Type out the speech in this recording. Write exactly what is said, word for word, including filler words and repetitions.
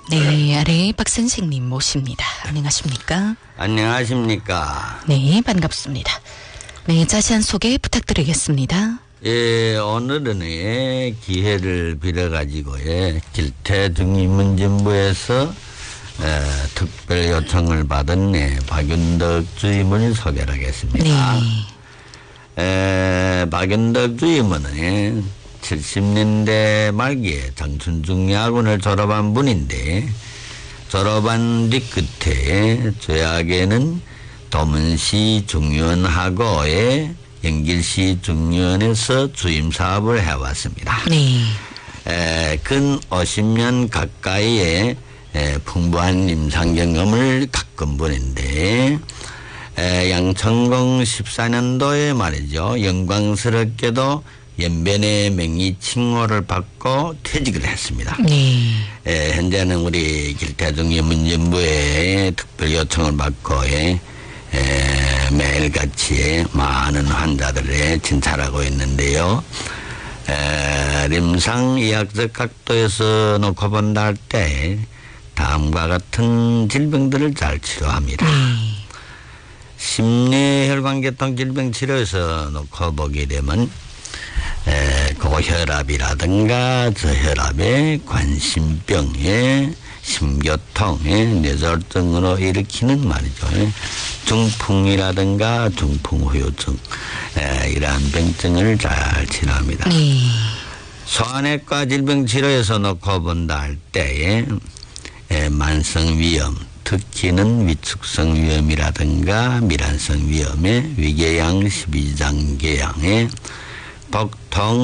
네, 아래 박 선생님 모십니다. 안녕하십니까? 안녕하십니까? 네, 반갑습니다. 네, 자세한 소개 부탁드리겠습니다. 예, 오늘은 예, 기회를 빌어가지고 예, 길태중위문진부에서 에, 특별 요청을 받은 예, 박윤덕 주임을 소개를 하겠습니다. 네. 에, 박윤덕 주임은 예, 칠십 년대 말기에 장춘중야군을 졸업한 분인데 졸업한 뒤끝에 조약에는 도문시 중위원하고의 영길시 중위원에서 주임 사업을 해왔습니다. 네. 에, 근 오십 년 가까이의 에, 풍부한 임상 경험을 겪은 분인데 에, 양천공 십사 년도에 말이죠. 영광스럽게도 연변의 명의 칭호를 받고 퇴직을 했습니다. 네. 에, 현재는 우리 길태중위문진부에 특별 요청을 받고 에, 에, 매일같이 많은 환자들을 진찰하고 있는데요. 에, 림상의학적 각도에서 놓고 본다 할 때 다음과 같은 질병들을 잘 치료합니다. 네. 심뇌혈관계통 질병 치료에서 놓고 보게 되면 에, 고혈압이라든가 저혈압에 관심병에 심교통에 뇌졸중으로 일으키는 말이죠. 중풍이라든가 중풍후유증 에, 이러한 병증을 잘 치료합니다. 네. 소아내과 질병 치료에서 놓고 본다 할 때에 에, 만성위염 특히는 위축성 위염이라든가 미란성 위염에 위궤양 십이장궤양에 복통